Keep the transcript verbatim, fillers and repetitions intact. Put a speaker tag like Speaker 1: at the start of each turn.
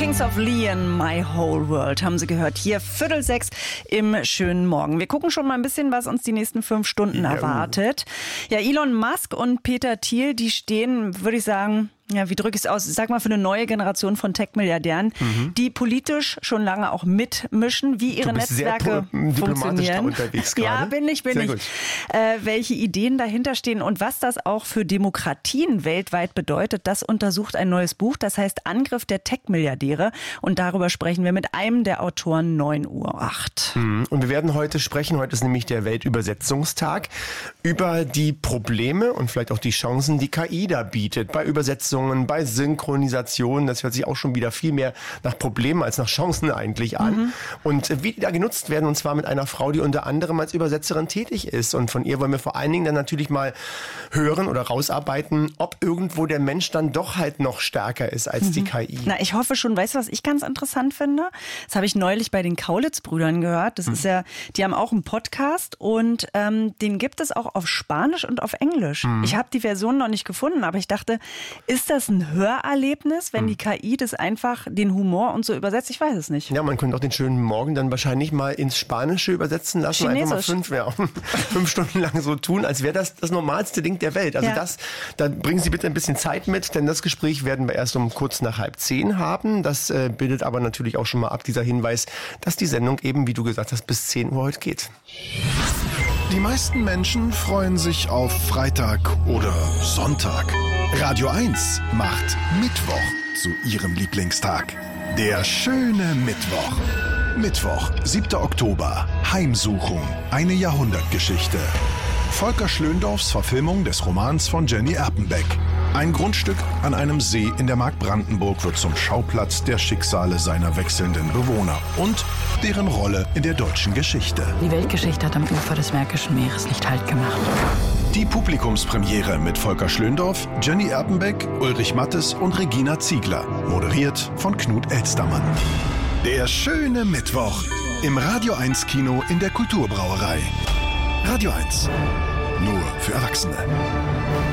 Speaker 1: Kings of Leon, My Whole World, haben Sie gehört. Hier Viertel sechs im schönen Morgen. Wir gucken schon mal ein bisschen, was uns die nächsten fünf Stunden ja. erwartet. Ja, Elon Musk und Peter Thiel, die stehen, würde ich sagen, ja, wie drücke ich es aus? Sag mal, für eine neue Generation von Tech-Milliardären, mhm. die politisch schon lange auch mitmischen, wie ihre
Speaker 2: du bist
Speaker 1: Netzwerke
Speaker 2: sehr
Speaker 1: funktionieren.
Speaker 2: Da unterwegs gerade.
Speaker 1: Ja, bin ich, bin
Speaker 2: sehr
Speaker 1: ich. Äh, welche Ideen dahinter stehen und was das auch für Demokratien weltweit bedeutet, das untersucht ein neues Buch, das heißt Angriff der Tech-Milliardäre. Und darüber sprechen wir mit einem der Autoren neun Uhr acht.
Speaker 2: Mhm. Und wir werden heute sprechen, heute ist nämlich der Weltübersetzungstag, über die Probleme und vielleicht auch die Chancen, die K I da bietet bei Übersetzungen, bei Synchronisation. Das hört sich auch schon wieder viel mehr nach Problemen als nach Chancen eigentlich an. Mhm. Und wie die da genutzt werden, und zwar mit einer Frau, die unter anderem als Übersetzerin tätig ist. Und von ihr wollen wir vor allen Dingen dann natürlich mal hören oder rausarbeiten, ob irgendwo der Mensch dann doch halt noch stärker ist als mhm. die K I.
Speaker 1: Na, ich hoffe schon. Weißt du, was ich ganz interessant finde? Das habe ich neulich bei den Kaulitz-Brüdern gehört. Das mhm. ist ja, die haben auch einen Podcast und ähm, den gibt es auch auf Spanisch und auf Englisch. Mhm. Ich habe die Version noch nicht gefunden, aber ich dachte, ist das ein Hörerlebnis, wenn die K I das einfach den Humor und so übersetzt? Ich weiß es nicht.
Speaker 2: Ja, man könnte auch den schönen Morgen dann wahrscheinlich mal ins Spanische übersetzen lassen.
Speaker 1: Chinesisch.
Speaker 2: Einfach mal fünf, ja, fünf Stunden lang so tun, als wäre das das normalste Ding der Welt. Also
Speaker 1: ja.
Speaker 2: das, da bringen Sie bitte ein bisschen Zeit mit, denn das Gespräch werden wir erst um kurz nach halb zehn haben. Das äh, bildet aber natürlich auch schon mal ab, dieser Hinweis, dass die Sendung eben, wie du gesagt hast, bis zehn Uhr heute geht.
Speaker 3: Die meisten Menschen freuen sich auf Freitag oder Sonntag. Radio eins macht Mittwoch zu ihrem Lieblingstag. Der schöne Mittwoch. Mittwoch, siebter Oktober. Heimsuchung. Eine Jahrhundertgeschichte. Volker Schlöndorffs Verfilmung des Romans von Jenny Erpenbeck. Ein Grundstück an einem See in der Mark Brandenburg wird zum Schauplatz der Schicksale seiner wechselnden Bewohner und deren Rolle in der deutschen Geschichte.
Speaker 4: Die Weltgeschichte hat am Ufer des Märkischen Meeres nicht Halt gemacht.
Speaker 3: Die Publikumspremiere mit Volker Schlöndorff, Jenny Erpenbeck, Ulrich Mattes und Regina Ziegler. Moderiert von Knut Elstermann. Der schöne Mittwoch im Radio eins Kino in der Kulturbrauerei. Radio eins. Nur für Erwachsene.